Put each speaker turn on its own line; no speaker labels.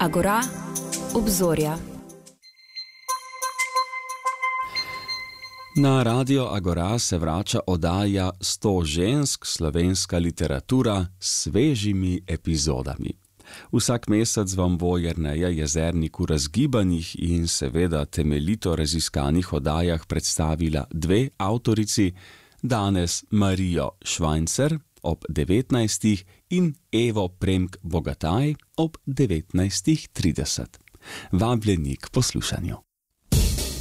Agora, obzorja.
Na Radio Agora se vrača oddaja 100 žensk, slovenska literatura s svežimi epizodami. Vsak mesec vam bo Jerneja Jezernik v razgibanih in seveda temeljito raziskanih oddajah predstavila dve avtorici, danes Marijo Švajncer ob 19. in Evo Premk Bogataj ob 19.30. Vabljeni k poslušanju.